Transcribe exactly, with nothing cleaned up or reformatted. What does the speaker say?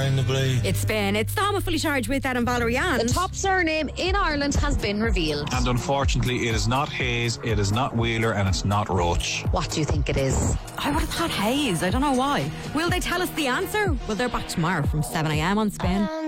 in the blade. It's Spain. It's Tom fully charged with that and Valerie Ann. The top surname in Ireland has been revealed. And unfortunately, it is not Hayes, it is not Wheeler, and it's not Roach. What do you think it is? I would have thought Hayes. I don't know why. Will they tell us the answer? Well, they're back tomorrow from seven a.m. on Spain.